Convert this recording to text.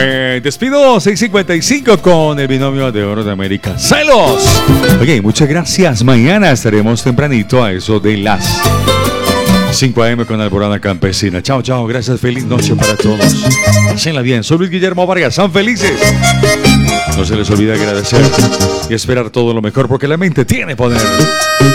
Me despido 6:55 con el binomio de oro de América, ¡Celos! Oye, muchas gracias. Mañana estaremos tempranito a eso de las 5 a.m. con Alborada Campesina. Chao, chao. Gracias. Feliz noche para todos. Pásenla bien. Soy Luis Guillermo Vargas. Sean felices. No se les olvide agradecer y esperar todo lo mejor porque la mente tiene poder.